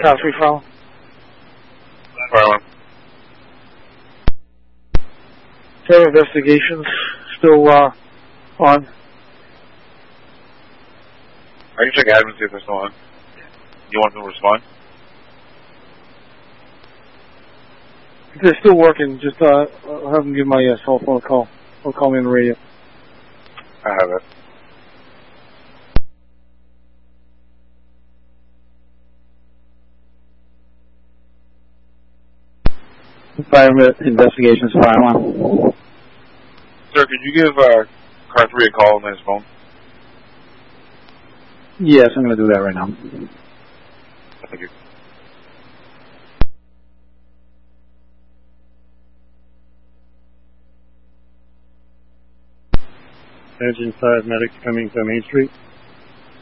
Car 3 file. Fire alarm. Further investigations still on. I can check admin and see if they're still on. You want them to respond? If they're still working, just I'll have them give my cell phone a call. Or call me on the radio. I have it. Fire investigations, fire alarm. Sir, could you give car 3 a call on his phone? Yes, I'm going to do that right now. Thank you. Engine 5 medics coming to Main Street.